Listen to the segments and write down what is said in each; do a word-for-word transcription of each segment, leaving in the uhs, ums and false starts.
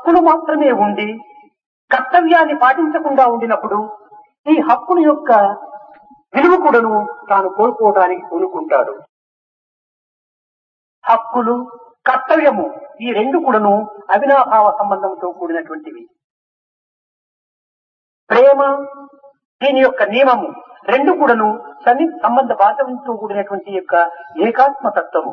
హక్కులు మాత్రమే ఉండి కర్తవ్యాన్ని పాటించకుండా ఉండినప్పుడు ఈ హక్కుల యొక్క విలువ కూడాను తాను కోల్పోవడానికి పూనుకుంటాడు. హక్కులు కర్తవ్యము ఈ రెండు కూడాను అవినాభావ సంబంధంతో కూడినటువంటివి. ప్రేమ దీని యొక్క నియమము రెండు కూడాను సన్ని సంబంధ బాధంతో కూడినటువంటి యొక్క ఏకాత్మ తత్వము.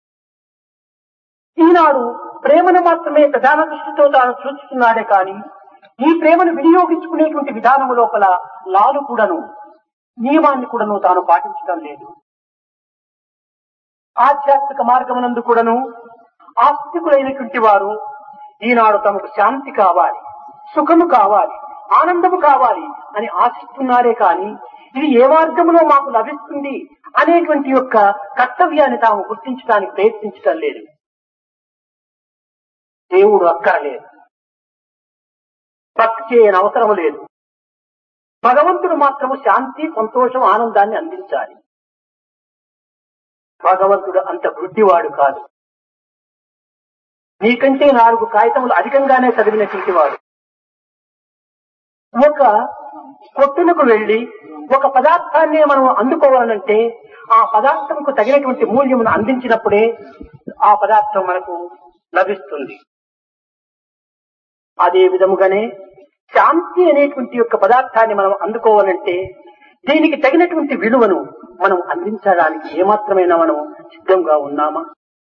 ఈనాడు ప్రేమను మాత్రమే ప్రధాన దృష్టితో తాను చూస్తున్నాడే కాని ఈ ప్రేమను వినియోగించుకునేటువంటి విధానము లోపల లాలు కూడాను నియమాన్ని కూడాను తాను పాటించడం లేదు. ఆధ్యాత్మిక మార్గమునందు కూడాను ఆస్తికులైనటువంటి వారు ఈనాడు తమకు శాంతి కావాలి, సుఖము కావాలి, ఆనందము కావాలి అని ఆశిస్తున్నారే కాని ఇది ఏ మార్గంలో మాకు లభిస్తుంది అనేటువంటి యొక్క కర్తవ్యాన్ని తాము గుర్తించడానికి ప్రయత్నించడం లేదు. దేవుడు అక్కరలేదు, భక్తి చేయని అవసరం లేదు. భగవంతుడు మాత్రము శాంతి, సంతోషం, ఆనందాన్ని అందించాలి. భగవంతుడు అంత వృద్ధివాడు కాదు. నీకంటే నాలుగు కాగితములు అధికంగానే చదివినటువంటి వాడు. ఒక కొట్టునకు వెళ్లి ఒక పదార్థాన్ని మనం అందుకోవాలంటే ఆ పదార్థంకు తగినటువంటి మూల్యమును అందించినప్పుడే ఆ పదార్థం మనకు లభిస్తుంది. అదే విధముగానే శాంతి అనేటువంటి యొక్క పదార్థాన్ని మనం అందుకోవాలంటే దీనికి తగినటువంటి విలువను మనం అందించడానికి ఏమాత్రమైనా మనం సిద్ధంగా ఉన్నామా?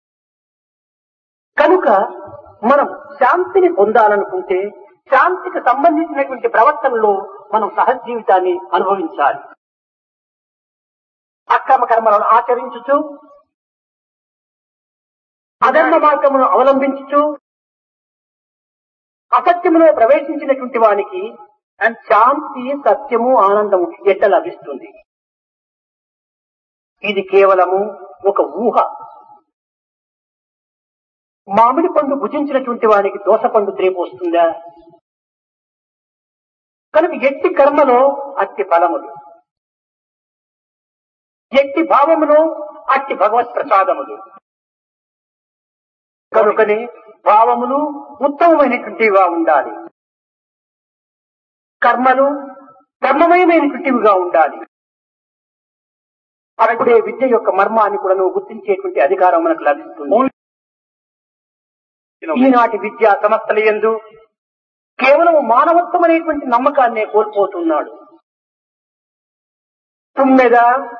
కనుక మనం శాంతిని పొందాలనుకుంటే శాంతికి సంబంధించినటువంటి ప్రవర్తనలో మనం సహజ జీవితాన్ని అనుభవించాలి. అక్రమ కర్మలను ఆచరించుచు అధర్మ మార్గమును అవలంబించుచు అసత్యములో ప్రవేశించినటువంటి వానికి శాంతి, సత్యము, ఆనందము ఎట్ట లభిస్తుంది? ఇది కేవలము ఒక ఊహ. మామిడి పండు భుజించినటువంటి వానికి దోస పండు రేపు వస్తుందా? కనుక ఎట్టి కర్మలో అట్టి ఫలములు, ఎట్టి భావములో అట్టి భగవత్ ప్రసాదములు. కనుకనే భావములు ఉత్తమమైనటువంటివిగా ఉండాలి, కర్మలు ధర్మమయమైనటువంటివిగా ఉండాలి. అప్పుడే విద్య యొక్క మర్మాన్ని కూడా నువ్వు గుర్తించేటువంటి అధికారం మనకు లభిస్తుంది. ఈనాటి విద్యా సంస్థల యందు కేవలం మానవత్వం అనేటువంటి నమ్మకాన్నే కోల్పోతున్నాడు. తుమ్మెద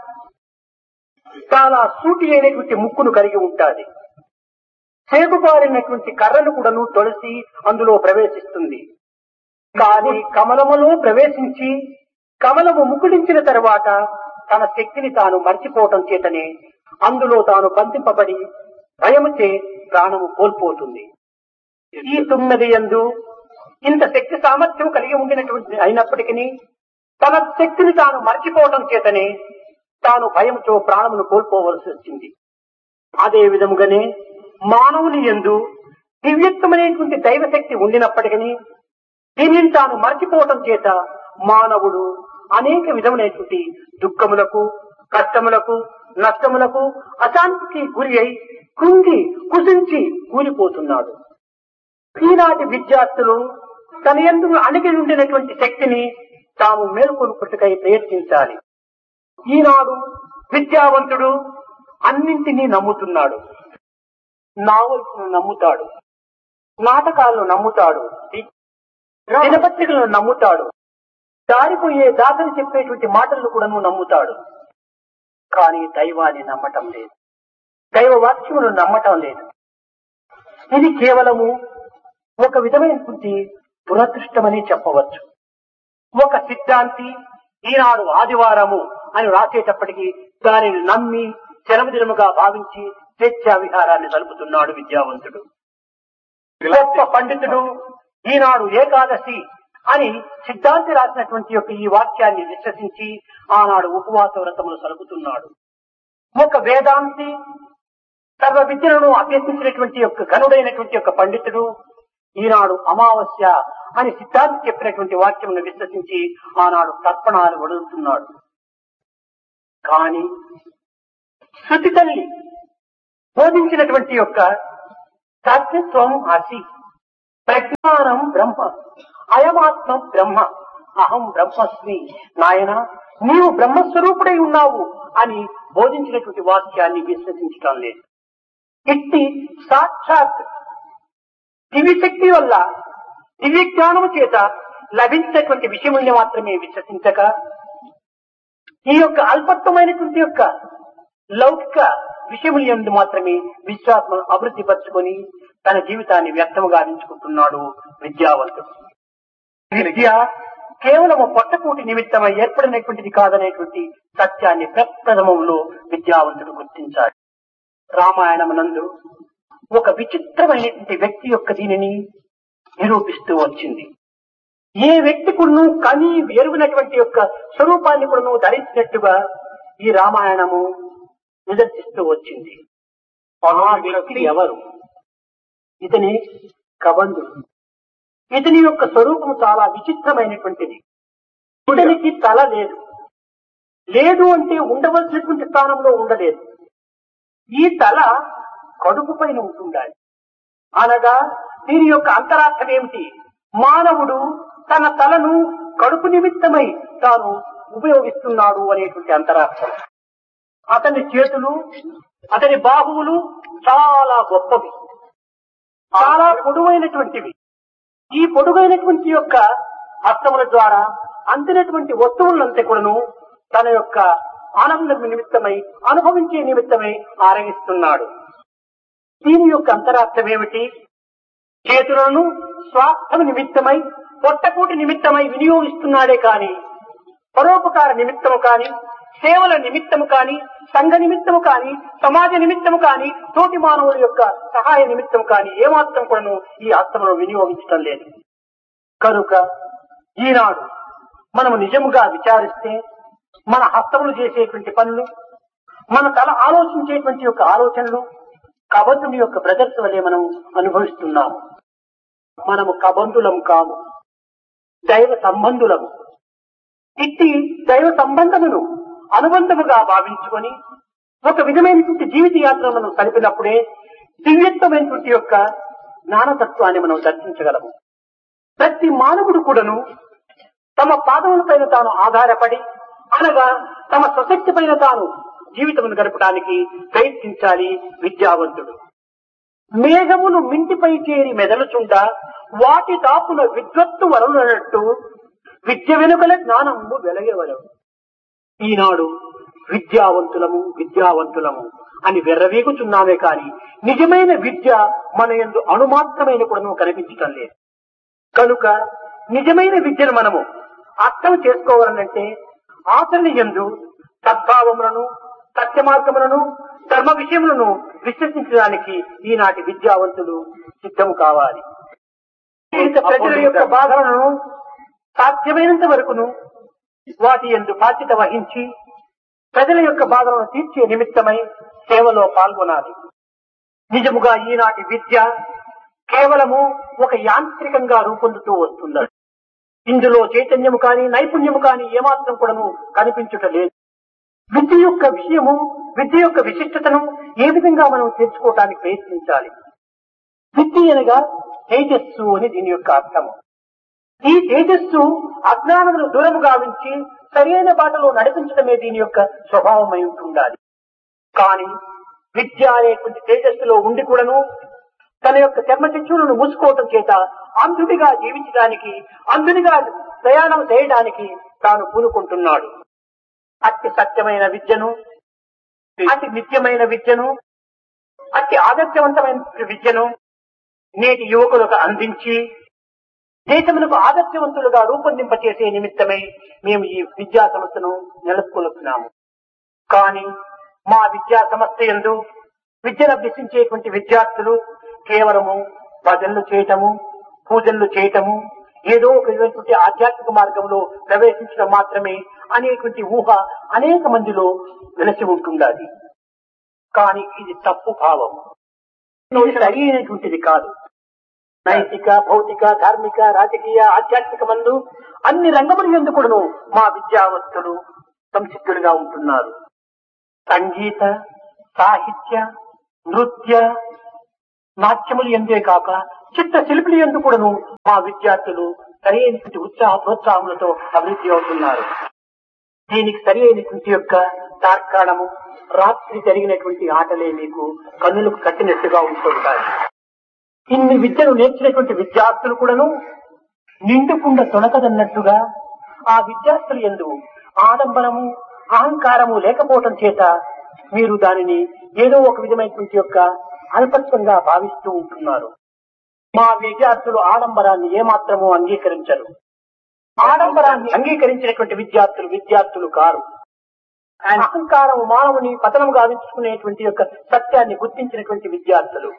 చాలా సూటి అయినటువంటి ముక్కును కలిగి ఉంటాది. చేగుబారినటువంటి కర్రను కూడాను తొలసి అందులో ప్రవేశిస్తుంది. కానీ కమలములో ప్రవేశించి కమలము ముకుడించిన తర్వాత తన శక్తిని తాను మర్చిపోవటం చేతనే అందులో తాను బంధింపబడి భయముచే ప్రాణము కోల్పోతుంది. ఈ తుమ్మెది యందు ఇంత శక్తి సామర్థ్యం కలిగి ఉండినటువంటి అయినప్పటికీ తన శక్తిని తాను మర్చిపోవటం చేతనే తాను భయంతో ప్రాణమును కోల్పోవలసి వచ్చింది. అదే విధముగానే మానవుని యందు దివ్యత్వమైనటువంటి దైవశక్తి ఉండినప్పటికీ దీనిని తాను మర్చిపోవటం చేత మానవుడు అనేక విధములైనటువంటి దుఃఖములకు, కష్టములకు, నష్టములకు, అశాంతికి గురి అయి కృంగి కుసించి కూలిపోతున్నాడు. ఈనాటి విద్యార్థులు తన యందు అణిగి ఉండినటువంటి శక్తిని తాము మేల్కొల్పుటకై ప్రయత్నించాలి. ఈనాడు విద్యావంతుడు అన్నింటినీ నమ్ముతున్నాడు. నావల్స్ను నమ్ముతాడు, నాటకాలను నమ్ముతాడు, దినపత్రికలను నమ్ముతాడు, దారిపోయే దాతలు చెప్పేటువంటి మాటలను కూడా నువ్వు నమ్ముతాడు. కానీ దైవాన్ని నమ్మటం లేదు, దైవ వాక్యమును నమ్మటం లేదు. ఇది కేవలము ఒక విధమైనటువంటి దురదృష్టమని చెప్పవచ్చు. ఒక సిద్ధాంతి ఈనాడు ఆదివారము అని రాసేటప్పటికీ దానిని నమ్మి జన్మదినముగా భావించి స్వేచ్ఛా విహారాన్ని జరుపుతున్నాడు విద్యావంతుడు. గొప్ప పండితుడు ఈనాడు ఏకాదశి అని సిద్ధాంతి రాసినటువంటి యొక్క ఈ వాక్యాన్ని విశ్వసించి ఆనాడు ఉపవాస వ్రతములు సలుపుతున్నాడు. ఒక వేదాంతి సర్వ విద్యలను అభ్యసించినటువంటి యొక్క ఘనుడైనటువంటి యొక్క పండితుడు ఈనాడు అమావాస్య అని సిద్ధాంతి చెప్పినటువంటి వాక్యమును విశ్వసించి ఆనాడు తర్పణాలు వదులుతున్నాడు. కానీ శృతి తల్లి బోధించినటువంటి యొక్క సత్యత్వం అసి ప్రజ్ఞా ఆత్మానం బ్రహ్మ, అయమాత్మ బ్రహ్మ, అహం బ్రహ్మస్మి. నాయన, నీవు బ్రహ్మస్వరూపుడై ఉన్నావు అని బోధించినటువంటి వాక్యాన్ని విశ్వసించటం లేదు. ఇట్టి సాక్షాత్ దివ్యశక్తి వల్ల దివ్య జ్ఞానము చేత లభించేటువంటి విషయముల్ని మాత్రమే విశ్వసించక ఈ యొక్క అల్పత్వమైనటువంటి యొక్క లౌకిక విషయములందు మాత్రమే విశ్వాసం అభివృద్ధి పరుచుకొని తన జీవితాన్ని వ్యర్థముగా గావించుకుంటున్నాడు విద్యావంతుడు. విద్య కేవలము పొట్టకూటి నిమిత్తమై ఏర్పడినటువంటిది కాదనేటువంటి సత్యాన్ని ప్రప్రథమంలో విద్యావంతుడు గుర్తించాడు. రామాయణమునందు ఒక విచిత్రమైనటువంటి వ్యక్తి యొక్క దీనిని నిరూపిస్తూ వచ్చింది. ఏ వ్యక్తి కూడాను కని ఎరుగినటువంటి యొక్క స్వరూపాన్ని కూడాను ధరించినట్టుగా ఈ రామాయణము నిదర్శిస్తూ వచ్చింది. ఆ వ్యక్తి ఎవరు? ఇతని కబంధుడు. ఇతని యొక్క స్వరూపం చాలా విచిత్రమైనటువంటిది. ఇతనికి తల లేదు. లేదు అంటే ఉండవలసినటువంటి స్థానంలో ఉండలేదు. ఈ తల కడుపు పైన ఉంటుండాలి. అనగా దీని యొక్క అంతరార్థం ఏమిటి? మానవుడు తన తలను కడుపు నిమిత్తమై తాను ఉపయోగిస్తున్నాడు అనేటువంటి అంతరార్థం. అతని చేతులు, అతని బాహువులు చాలా గొప్పవి, చాలా పొడవైనటువంటివి. ఈ పొడుగైనటువంటి యొక్క హస్తముల ద్వారా అందినటువంటి వస్తువులంతా కూడాను తన యొక్క ఆనందం నిమిత్తమై అనుభవించే నిమిత్తమై ఆరగిస్తున్నాడు. దీని యొక్క అంతరార్థం ఏమిటి? చేతులను స్వార్థం నిమిత్తమై పొట్టకూటి నిమిత్తమై వినియోగిస్తున్నాడే కాని పరోపకార నిమిత్తము కాని సేవల నిమిత్తము కాని సంఘ నిమిత్తము కాని సమాజ నిమిత్తము కాని తోటి మానవుల యొక్క సహాయ నిమిత్తము కాని ఏమాత్రం కూడాను ఈ హస్తమును వినియోగించడం లేదు. కనుక ఈనాడు మనము నిజముగా విచారిస్తే మన హస్తములు చేసేటువంటి పనులు, మన తల ఆలోచించేటువంటి యొక్క ఆలోచనలు కబంధుని యొక్క బ్రదర్స్ వలె మనం అనుభవిస్తున్నాము. మనము కబంధులము కాము, దైవ సంబంధులము. ఇట్టి దైవ సంబంధమును అనుబంధముగా భావించుకొని ఒక విధమైనటువంటి జీవిత యాత్ర మనం కలిపినప్పుడే దివ్యత్వమైనటువంటి యొక్క జ్ఞానతత్వాన్ని మనం దర్శించగలము. ప్రతి మానవుడు కూడాను తమ పాదముల పైన తాను ఆధారపడి, అనగా తమ స్వశక్తి పైన తాను జీవితమును గడపడానికి ప్రయత్నించాలి విద్యావంతుడు. మేఘములు మింటిపై చేరి మెదలుచుండ వాటి తాపుల విద్వత్తు వలనట్టు విద్య వెనుకల జ్ఞానము వెలగవలవు. ఈనాడు విద్యావంతులము విద్యావంతులము అని వెర్రవీగుచున్నామే కాని నిజమైన విద్య మన యందు అణుమాత్రమైన కూడా కనిపించటం లేదు. కనుక నిజమైన విద్యను మనము అర్థం చేసుకోవాలంటే ఆచరణ యందు సద్భావములను, సత్య మార్గములను, ధర్మ విషయములను విశ్వసించడానికి ఈనాటి విద్యావంతులు సిద్ధం కావాలి. ప్రజల యొక్క బాధలను సాధ్యమైనంత వరకును వాటి యందు బాధ్యత వహించి ప్రజల యొక్క బాధలను తీర్చే నిమిత్తమై సేవలో పాల్గొనాలి. నిజముగా ఈనాటి విద్య కేవలము ఒక యాంత్రికంగా రూపొందుతూ వస్తుంది. ఇందులో చైతన్యము కాని నైపుణ్యము కాని ఏమాత్రం కూడాను కనిపించుట లేదు. విద్య యొక్క విషయము, విద్య యొక్క విశిష్టతను ఏ విధంగా మనం తెలుసుకోవడానికి ప్రయత్నించాలి. విద్య అనగా తేజస్సు అని దీని యొక్క అర్థము. ఈ తేజస్సు అజ్ఞానమును దూరము గావించి సరైన బాటలో నడిపించడమే దీని యొక్క స్వభావమై ఉంటుండాలి. కానీ విద్య అనేటువంటి తేజస్సులో ఉండి కూడాను తన యొక్క చర్మచక్షులను మూసుకోవటం చేత అంధుడిగా జీవించడానికి, అంధుడిగా ప్రయాణం చేయడానికి తాను పూనుకుంటున్నాడు. అతి సత్యమైన విద్యను, అతి నిత్యమైన విద్యను, అతి ఆదర్శవంతమైన విద్యను నేటి యువకులకు అందించి దేశమునకు ఆదర్శవంతులుగా రూపొందింపచేసే నిమిత్తమై మేము ఈ విద్యా సంస్థను నెలకొల్పుతున్నాము. కానీ మా విద్యా సంస్థ యందు విద్యను అభ్యసించేటువంటి విద్యార్థులు కేవలము భజనలు చేయటము, పూజలు చేయటము, ఏదో ఒక విధమైనటువంటి ఆధ్యాత్మిక మార్గంలో ప్రవేశించడం మాత్రమే అనేటువంటి ఊహ అనేక మందిలో వెలసి ఉంటుండాలి. కానీ ఇది తప్పు భావం, ఇది సరి అయినటువంటిది కాదు. నైతిక, భౌతిక, ధార్మిక, రాజకీయ, ఆధ్యాత్మిక మందు అన్ని రంగముల యందు కూడాను మా విద్యావంతులు సంసిద్ధులుగా ఉంటున్నారు. సంగీత, సాహిత్య, నృత్య, నాట్యములు ఎందే కాక చిత్త శిల్పులు ఎందు కూడాను మా విద్యార్థులు సరి అయినటువంటి ఉత్సాహ ప్రోత్సాహములతో అభివృద్ధి అవుతున్నారు. దీనికి సరి అయినటువంటి యొక్క తార్కాణము రాత్రి జరిగినటువంటి ఆటలే మీకు కన్నులకు కట్టినట్టుగా ఉంటుంటాయి. ఇన్ని విద్యను నేర్చినటువంటి విద్యార్థులు కూడాను నిండుకుండా తొణకదన్నట్టుగా ఆ విద్యార్థులు యందు ఆడంబరము అహంకారము లేకపోవటం చేత మీరు దానిని ఏదో ఒక విధమైనటువంటి యొక్క అల్పత్వంగా భావిస్తూ ఉంటున్నారు. మా విద్యార్థులు ఆడంబరాన్ని ఏమాత్రము అంగీకరించరు. ఆడంబరాన్ని అంగీకరించినటువంటి విద్యార్థులు విద్యార్థులు కారు. అహంకారము మానవుని పతనం గావించుకునేటువంటి యొక్క సత్యాన్ని గుర్తించినటువంటి విద్యార్థులు.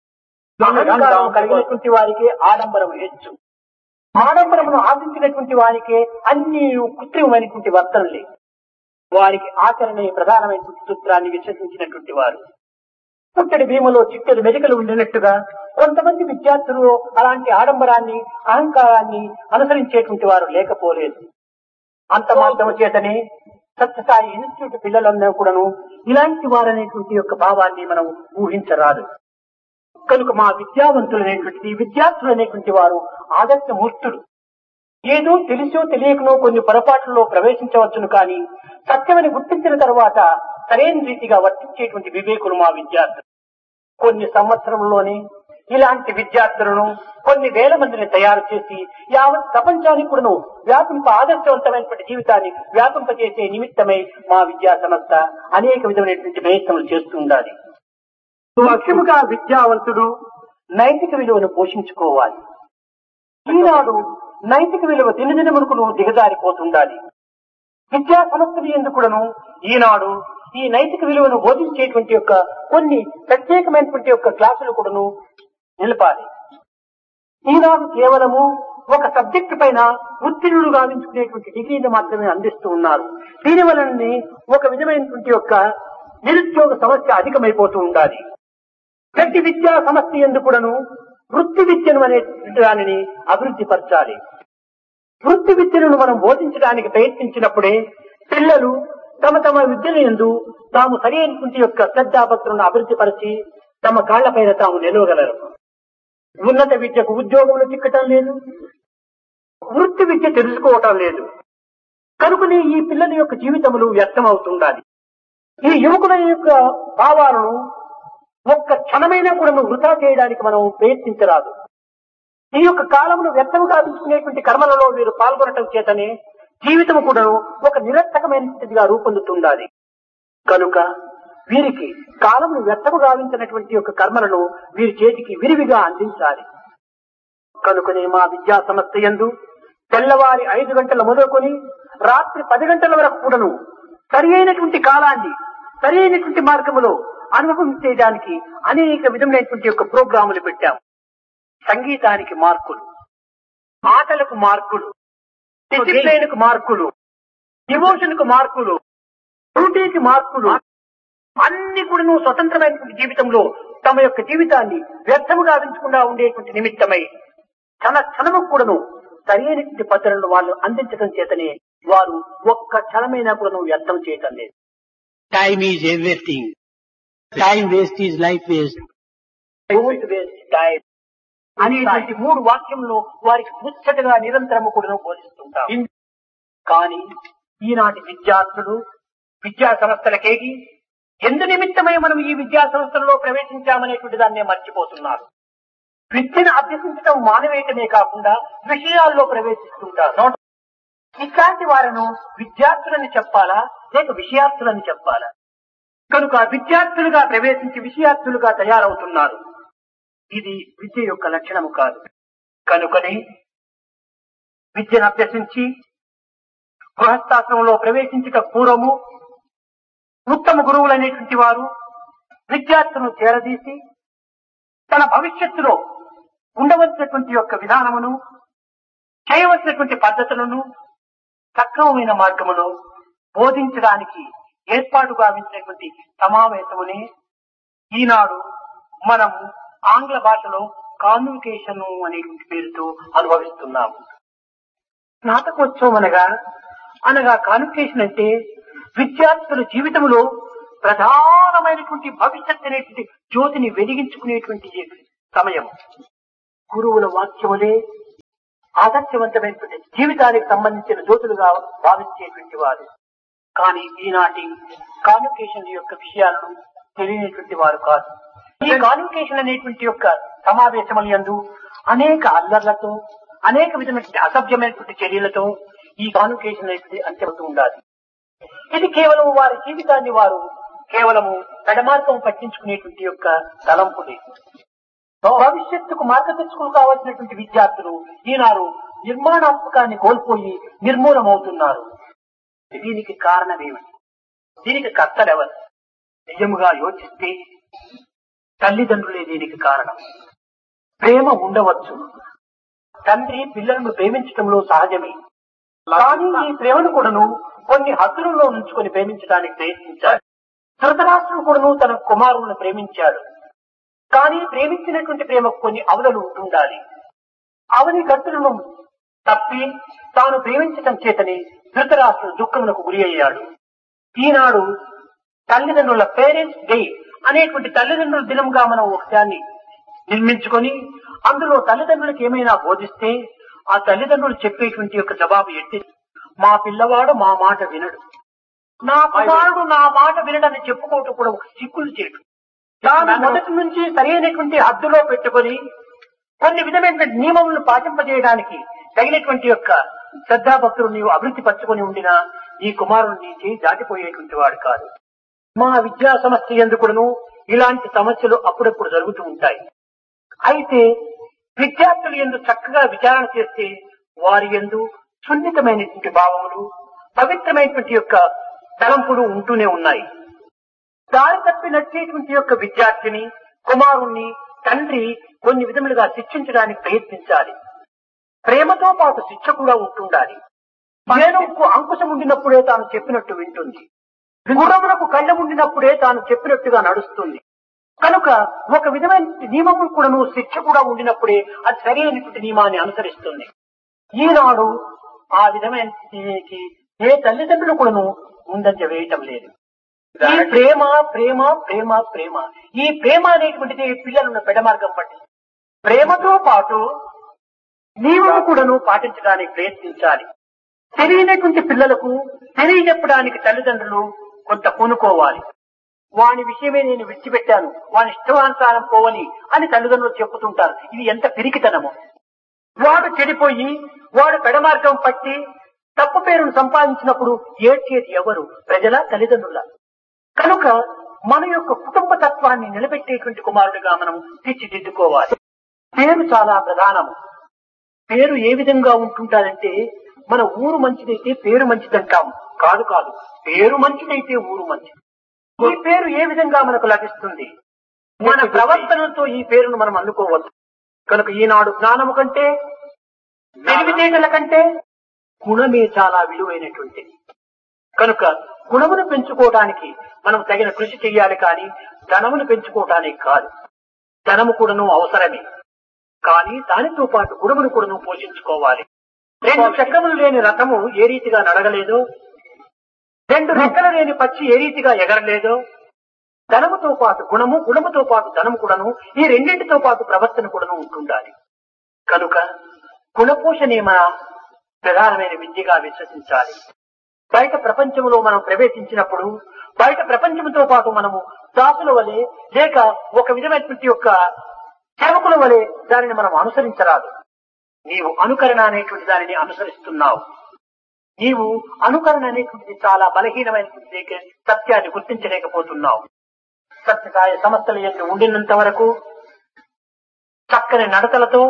అహంకారం కలిగినటువంటి వారికే ఆడంబరం హెచ్చు. ఆడంబరమును ఆశించినటువంటి వారికే అన్ని కృత్రిమమైనటువంటి వర్తనలే. వారికి ఆచరణే ప్రధానమైనటువంటి సూత్రాన్ని విశ్వసించినటువంటి వారు. పుట్టడి భీమలో చిట్టెడు మెలికలు ఉండినట్టుగా కొంతమంది విద్యార్థులు అలాంటి ఆడంబరాన్ని అహంకారాన్ని అనుసరించేటువంటి వారు లేకపోలేదు. అంత మాత్రము చేతనే సత్యసాయి ఇన్స్టిట్యూట్ పిల్లలందరూ కూడాను ఇలాంటి వారనేటువంటి యొక్క భావాన్ని మనం ఊహించరాదు. కనుక మా విద్యావంతులనేటువంటి విద్యార్థులు అనేటువంటి వారు ఆదర్శమూర్తులు. ఏదో తెలిసో తెలియకనో కొన్ని పొరపాట్లలో ప్రవేశించవచ్చును కానీ సత్యమని గుర్తించిన తర్వాత సరైన రీతిగా వర్తించేటువంటి వివేకులు మా విద్యార్థులు. కొన్ని సంవత్సరంలోనే ఇలాంటి విద్యార్థులను కొన్ని వేల మందిని తయారు చేసి యావత్ ప్రపంచానికి కూడాను వ్యాపింప ఆదర్శవంతమైనటువంటి జీవితాన్ని వ్యాపింపజేసే నిమిత్తమై మా విద్యా సంస్థ అనేక విధమైనటువంటి ప్రయత్నములు చేస్తూ ఉండాలి. ముఖ్యముగా విద్యావంతుడు నైతిక విలువను పోషించుకోవాలి. ఈనాడు నైతిక విలువ దినదినమునకు దిగజారిపోతుండాలి. విద్యా సంస్థలు ఎందుకును ఈనాడు ఈ నైతిక విలువను బోధించేటువంటి యొక్క కొన్ని ప్రత్యేకమైనటువంటి యొక్క క్లాసులు కూడాను నిలపాలి. ఈనాడు కేవలము ఒక సబ్జెక్టు పైన ఉత్తీర్ణులు గావించుకునేటువంటి డిగ్రీని మాత్రమే అందిస్తూ ఉన్నారు. దీని వలన ఒక విధమైనటువంటి యొక్క నిరుద్యోగ సమస్య అధికమైపోతూ ఉండాలి. ప్రతి విద్యా సమస్య ఎందుకును వృత్తి విద్యను అనేటువంటి దానిని అభివృద్ధి పరచాలి. వృత్తి విద్యను మనం బోధించడానికి ప్రయత్నించినప్పుడే పిల్లలు తమ తమ విద్యను యందు తాము సరైనటువంటి యొక్క శ్రద్ధాభక్తులను అభివృద్ధి పరిచి తమ కాళ్లపైన తాము నిలవగలరు. ఉన్నత విద్యకు ఉద్యోగంలో చిక్కటం లేదు, వృత్తి విద్య తెలుసుకోవటం లేదు. కనుకనే ఈ పిల్లల యొక్క జీవితములు వ్యర్థమవుతుండాలి. ఈ యువకుల యొక్క భావాలను ఒక్క క్షణమైనా కూడా వృధా చేయడానికి మనం ప్రయత్నించరాదు. ఈ యొక్క కాలమును వ్యర్థము గావించుకునేటువంటి కర్మలలో వీరు పాల్గొనటం చేతనే జీవితం కూడా ఒక నిరర్థకమైనదిగా రూపొందుతుండాలి. కనుక వీరికి కాలమును వ్యర్థము గావించినటువంటి యొక్క కర్మలను వీరి చేతికి విరివిగా అందించాలి. కనుకనే మా విద్యా సంస్థ యందు తెల్లవారి ఐదు గంటల మొదలుకొని రాత్రి పది గంటల వరకు కూడాను సరి అయినటువంటి కాలాన్ని సరి అయినటువంటి మార్గములో అనుభవించేయడానికి అనేక విధమైనటువంటి యొక్క ప్రోగ్రాములు పెట్టాము. సంగీతానికి మార్కులు, ఆటలకు మార్కులు, డిసిప్లైన్ కు మార్కులు, డివోషన్ కు మార్కులు, డ్యూటీకి మార్కులు, అన్ని కూడా స్వతంత్రమైనటువంటి జీవితంలో తమ యొక్క జీవితాన్ని వ్యర్థము గావించకుండా ఉండేటువంటి నిమిత్తమై క్షణ క్షణము కూడాను సరైనటువంటి పద్ధతులను వాళ్ళు అందించడం చేతనే వారు ఒక్క క్షణమైనా కూడా వ్యర్థం చేయటం లేదు. Time is everything. Time waste is life waste. Don't waste time అనేటువంటి మూడు వాక్యంలో వారికి ముచ్చటగా నిరంతరము కూడా బోధిస్తుంటాం. కానీ ఈనాటి విద్యార్థులు విద్యా సంస్థలకేగి ఎందు నిమిత్తమై మనం ఈ విద్యా సంస్థలలో ప్రవేశించామనేటువంటి దాన్నే మర్చిపోతున్నారు. విద్యను అభ్యసించడం మానవేయటమే కాకుండా విషయాల్లో ప్రవేశిస్తుంటారు. ఇట్లాంటి వారిను విద్యార్థులని చెప్పాలా లేక విషయార్థులని చెప్పాలా? కనుక విద్యార్థులుగా ప్రవేశించి విషయార్థులుగా తయారవుతున్నారు. ఇది విద్య యొక్క లక్షణము కాదు. కనుకనే విద్యను అభ్యసించి గృహస్థాశ్రమంలో ప్రవేశించక పూర్వము ఉత్తమ గురువులైనటువంటి వారు విద్యార్థులను చేరదీసి తన భవిష్యత్తులో ఉండవలసినటువంటి యొక్క విధానమును చేయవలసినటువంటి పద్ధతులను సక్రమమైన మార్గమును బోధించడానికి ఏర్పాటు గావించినటువంటి సమావేశమునే ఈనాడు మనము ఆంగ్ల భాషలో కాన్వికేషన్ అనేటువంటి పేరుతో అనుభవిస్తున్నాము. స్నాతకోత్సవం అనగా అనగా కాన్వికేషన్ అంటే విద్యార్థుల జీవితంలో ప్రధానమైనటువంటి భవిష్యత్ అనేటువంటి జ్యోతిని వెలిగించుకునేటువంటి సమయం. గురువుల వాక్యములే ఆదర్శవంతమైనటువంటి జీవితానికి సంబంధించిన జ్యోతులుగా భావించేటువంటి వారు. కానీ ఈనాటి కాన్వకేషన్ యొక్క విషయాలను తెలియనటువంటి వారు కాదు. ఈ కాన్వకేషన్ అనేటువంటి యొక్క సమావేశముల యందు అనేక అల్లర్లతో, అనేక విధమైనటువంటి అసభ్యమైనటువంటి చర్యలతో ఈ కాన్వకేషన్ అనేది అంత్యమవుతూ ఉండాలి. ఇది కేవలం వారి జీవితాన్ని వారు కేవలము పెడమార్గం పట్టించుకునేటువంటి యొక్క తలంపులే. భవిష్యత్తుకు మార్గదర్శకులు కావాల్సినటువంటి విద్యార్థులు ఈనాడు నిర్మాణాత్మకాన్ని కోల్పోయి నిర్మూలమవుతున్నారు. దీనికి కారణమేమిటి? దీనికి కర్తలెవరు? నిజముగా యోచిస్తే తల్లిదండ్రులే దీనికి కారణం. ప్రేమ ఉండవచ్చు, తండ్రి పిల్లలను ప్రేమించడంలో సహజమే. కానీ ఈ ప్రేమను కూడాను కొన్ని హద్దులలో ఉంచుకొని ప్రేమించడానికి ప్రయత్నించాడు. ధృతరాష్ట్రుడు కూడాను తన కుమారులను ప్రేమించాడు. కానీ ప్రేమించినటువంటి ప్రేమకు కొన్ని అవధులు ఉంటుండాలి. అవని గట్టులను తప్పి తాను ప్రేమించటం చేతని ధృతరాష్ట్రుడు దుఃఖములకు గురి అయ్యాడు. ఈనాడు తల్లిదండ్రుల పేరెంట్స్ డే అనేటువంటి తల్లిదండ్రుల దినంగా మనం ఒకదాన్ని నిర్మించుకొని అందులో తల్లిదండ్రులకు ఏమైనా బోధిస్తే ఆ తల్లిదండ్రులు చెప్పేటువంటి యొక్క జవాబు ఎట్టి, మా పిల్లవాడు మా మాట వినడు, నా కుమారుడు నా మాట వినడని చెప్పుకోవటం కూడా ఒక సిక్కులు చేయడం. తాను మొదటి నుంచి సరైనటువంటి హద్దులో పెట్టుకొని కొన్ని విధమైన నియమములను పాటింపజేయడానికి తగినటువంటి యొక్క శ్రద్ధాభక్తులు నీవు అభివృద్ధి పరచుకొని ఉండినా ఈ కుమారుడు నీ చేయి దాటిపోయేటువంటి వాడు కాదు. మా విద్యా సమస్య ఎందుకును ఇలాంటి సమస్యలు అప్పుడప్పుడు జరుగుతూ ఉంటాయి. అయితే విద్యార్థులు ఎందు చక్కగా విచారణ చేస్తే వారి ఎందు సున్నితమైనటువంటి భావములు, పవిత్రమైనటువంటి యొక్క తలంపులు ఉంటూనే ఉన్నాయి. దారి తప్పి నడిచేటువంటి యొక్క విద్యార్థిని కుమారుణ్ణి తండ్రి కొన్ని విధములుగా శిక్షించడానికి ప్రయత్నించాలి. ప్రేమతో పాటు శిక్ష కూడా ఉంటుండాలి. ఏనుగుకు అంకుశం ఉండినప్పుడే తాను చెప్పినట్టు వింటుంది, గుర్రమునకు కళ్ళం ఉండినప్పుడే తాను చెప్పినట్టుగా నడుస్తుంది. కనుక ఒక విధమైన నియమము కూడాను శిక్ష కూడా ఉండినప్పుడే అది సరైనటువంటి నియమాన్ని అనుసరిస్తుంది. ఈనాడు ఆ విధమైన ఏ తల్లిదండ్రులు కూడాను ముందంజ వేయటం లేదు. ఈ ప్రేమ ప్రేమ ప్రేమ ప్రేమ ఈ ప్రేమ అనేటువంటిది పిల్లలను పెడమార్గం పట్టి ప్రేమతో పాటు నియమము కూడాను పాటించడానికి ప్రయత్నించాలి. తెలియనటువంటి పిల్లలకు తెలియజెప్పడానికి తల్లిదండ్రులు కొంత పూనుకోవాలి. వాని విషయమే నేను విడిచిపెట్టాను, వాని ఇష్టానుసారం పోవని అని తల్లిదండ్రులు చెప్పుతుంటారు. ఇది ఎంత పిరికితనము! వాడు చెడిపోయి వాడు పెడమార్గం పట్టి తప్పు పేరును సంపాదించినప్పుడు ఏడ్చేది ఎవరు? ప్రజల, తల్లిదండ్రుల. కనుక మన యొక్క కుటుంబ తత్వాన్ని నిలబెట్టేటువంటి కుమారుడిగా మనం తీర్చిదిద్దుకోవాలి. పేరు చాలా ప్రధానము. పేరు ఏ విధంగా ఉంటుంటారంటే మన ఊరు మంచిదైతే పేరు మంచిదంటాం. కాదు కాదు పేరు మంచిదైతే ఊరు మంచిది. ఈ పేరు ఏ విధంగా మనకు లభిస్తుంది? మన ప్రవర్తనతో ఈ పేరును మనం అందుకోవచ్చు. కనుక ఈనాడు జ్ఞానము కంటే తెలివితేటల కంటే గుణమే చాలా విలువైనటువంటిది. కనుక గుణమును పెంచుకోవడానికి మనం తగిన కృషి చేయాలి, కానీ ధనమును పెంచుకోవటానికి కాదు. ధనము కూడాను అవసరమే, కానీ దానితో పాటు గుణమును కూడాను పోషించుకోవాలి. రెండు చక్రములు లేని రథము ఏ రీతిగా నడగలేదో, రెండు రెక్కలు లేని పక్షి ఏ రీతిగా ఎగరలేదో, ధనముతో పాటు గుణము, గుణముతో పాటు ధనము కూడాను, ఈ రెండింటితో పాటు ప్రవర్తన కూడాను ఉంటుండాలి. కనుక గుణపోషణే మన ప్రధానమైన విద్యగా విశ్వసించాలి. బయట ప్రపంచంలో మనం ప్రవేశించినప్పుడు బయట ప్రపంచంతో పాటు మనము దాసుల వలె లేక ఒక విధమైనటువంటి యొక్క సేవకుల వలె దానిని మనం అనుసరించరాదు. నీవు అనుకరణ అనేటువంటి దానిని అనుసరిస్తున్నావు. నీవు అనుకరణ అనేటువంటిది చాలా బలహీనమైనటువంటి సత్యాన్ని గుర్తించలేకపోతున్నావు. సత్యసాయ సంస్థల యందు ఉండినంత వరకు చక్కని నడతలతో,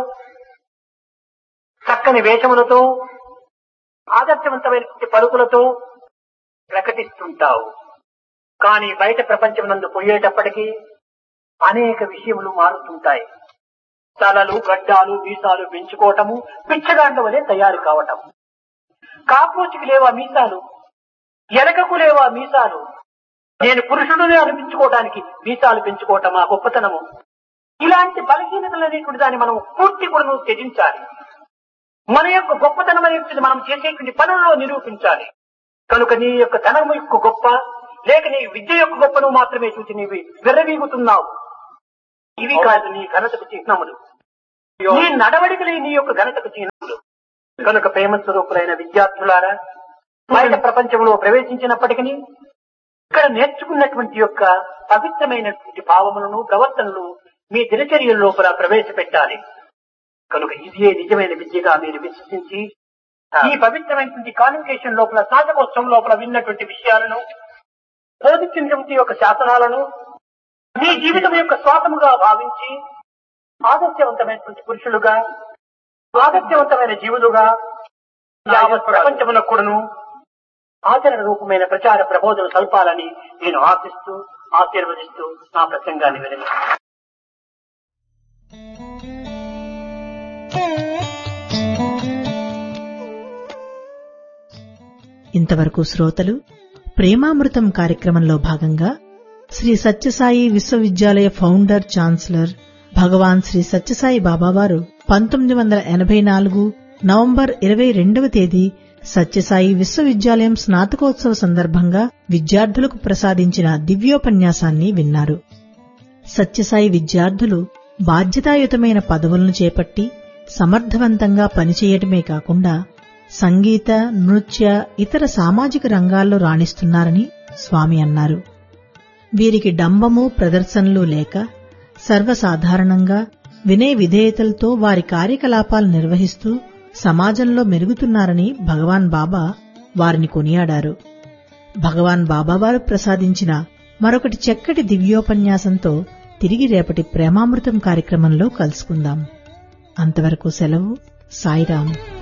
చక్కని వేషములతో, ఆదర్శవంతమైనటువంటి పలుకులతో ప్రకటిస్తుంటావు. కానీ బయట ప్రపంచం నందు పోయేటప్పటికీ అనేక విషయములు మారుతుంటాయి. తలలు, గడ్డాలు, మీసాలు పెంచుకోవటము, పిచ్చగాండ్ల వలె తయారు కావటం. కాక్రోచికి లేవా మీసాలు, ఎలకకు లేవా మీసాలు, నేను పురుషుడునే అనిపించుకోవడానికి మీసాలు పెంచుకోవటం ఆ గొప్పతనము. ఇలాంటి బలహీనతలు అనేటువంటి దాన్ని మనం పూర్తి కూడా త్యజించాలి. మన యొక్క గొప్పతనం అనేటువంటి మనం చేసేటువంటి పనుల్లో నిరూపించాలి. కనుక నీ యొక్క ధనము యొక్క గొప్ప లేక నీ విద్య యొక్క గొప్పను మాత్రమే చూసి నీవి విర్రవీగుతున్నావు. ఇవి కాదు నీ ఘనతకు చిహ్నములు, నీ నడవడికలే నీ యొక్క ఘనతకు చిహ్నములు. కనుక ప్రేమ స్వరూపులైన విద్యార్థులారా, బయట ప్రపంచంలో ప్రవేశించినప్పటికీ ఇక్కడ నేర్చుకున్నటువంటి యొక్క పవిత్రమైనటువంటి భావములను ప్రవర్తనలు మీ దినచర్యల లోపల ప్రవేశపెట్టాలి. కనుక ఇదే నిజమైన విద్యగా మీరు విశ్వసించి ఈ పవిత్రమైనటువంటి కాన్వకేషన్ లోపల స్నాతకోత్సవం లోపల విన్నటువంటి విషయాలను, బోధించినటువంటి యొక్క శాసనాలను మీ జీవితం యొక్క స్వాతముగా భావించి ఆదర్శవంతమైనటువంటి పురుషులుగా, ఆదర్శవంతమైన జీవులుగా యావత్ ప్రపంచమునకు కూడాను ఆచరణ రూపమైన ప్రచార ప్రబోధన సల్పాలని నేను ఆశిస్తూ ఆశీర్వదిస్తూ నా ప్రసంగాన్ని వినను. ఇంతవరకు శ్రోతలు ప్రేమామృతం కార్యక్రమంలో భాగంగా శ్రీ సత్యసాయి విశ్వవిద్యాలయ ఫౌండర్ ఛాన్సలర్ భగవాన్ శ్రీ సత్యసాయి బాబావారు పంతొమ్మిది వందల ఎనభై నాలుగు నవంబర్ ఇరవై రెండవ తేదీ సత్యసాయి విశ్వవిద్యాలయం స్నాతకోత్సవ సందర్భంగా విద్యార్థులకు ప్రసాదించిన దివ్యోపన్యాసాన్ని విన్నారు. సత్యసాయి విద్యార్థులు బాధ్యతాయుతమైన పదవులను చేపట్టి సమర్థవంతంగా పనిచేయటమే కాకుండా సంగీత, నృత్య, ఇతర సామాజిక రంగాల్లో రాణిస్తున్నారని స్వామి అన్నారు. వీరికి డంబము, ప్రదర్శనలు లేక సర్వసాధారణంగా వినయ విధేయతలతో వారి కార్యకలాపాలు నిర్వహిస్తూ సమాజంలో మెరుగుతున్నారని భగవాన్ బాబా వారిని కొనియాడారు. భగవాన్ బాబావారు ప్రసాదించిన మరొకటి చక్కటి దివ్యోపన్యాసంతో తిరిగి రేపటి ప్రేమామృతం కార్యక్రమంలో కలుసుకుందాం. అంతవరకు సెలవు. సాయిరాం.